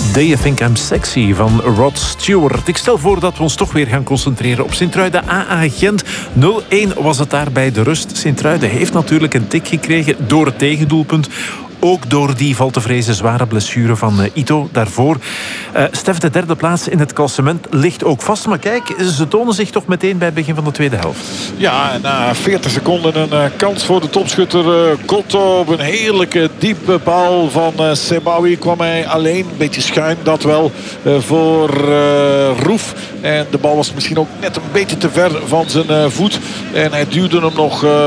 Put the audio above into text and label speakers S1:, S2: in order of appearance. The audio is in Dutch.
S1: Do You Think I'm Sexy van Rod Stewart. Ik stel voor dat we ons toch weer gaan concentreren op Sint-Truiden AA Gent. 0-1 was het daar bij de rust. Sint-Truiden heeft natuurlijk een tik gekregen door het tegendoelpunt. Ook door die, valt te vrezen, zware blessure van Ito daarvoor. Stef, de derde plaats in het klassement ligt ook vast. Maar kijk, ze tonen zich toch meteen bij het begin van de tweede helft.
S2: Ja, na 40 seconden een kans voor de topschutter Gotto. Op een heerlijke diepe bal van Semawi kwam hij alleen. Een beetje schuin, dat wel, voor Roef. En de bal was misschien ook net een beetje te ver van zijn voet. En hij duwde hem nog